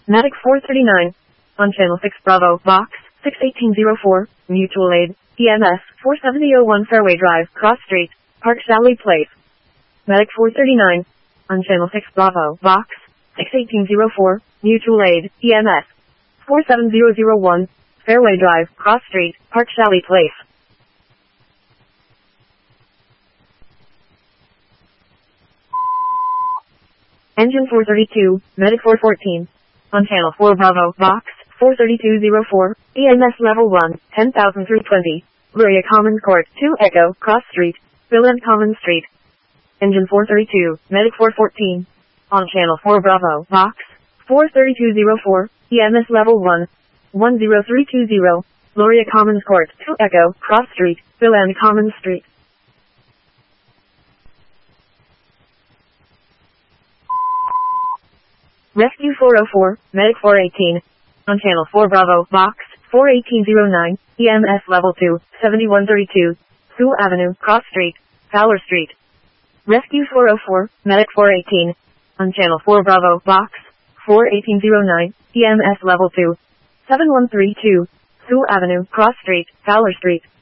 Medic 439. On Channel 6 Bravo, Box 61804, Mutual Aid, EMS 47001 Fairway Drive, Cross Street, Park Sally Place. Medic 439. On Channel 6 Bravo, Box 61804, Mutual Aid, EMS 47001, Fairway Drive, Cross Street, Park Sally Place. Engine 432, Medic 414. On Channel 4 Bravo, Box 43204, EMS Level 1, 10,320, Luria Commons Court, 2 Echo, Cross Street, Bill and Commons Street. Engine 432, Medic 414. On Channel 4 Bravo, Box 43204, EMS Level 1, 10320, Luria Commons Court, 2 Echo, Cross Street, Bill and Commons Street. Rescue 404, Medic 418. On Channel 4 Bravo, Box 41809, EMS Level 2, 7132, Sewell Avenue, Cross Street, Fowler Street. Rescue 404, Medic 418. On Channel 4 Bravo, Box 41809, EMS Level 2, 7132, Sewell Avenue, Cross Street, Fowler Street.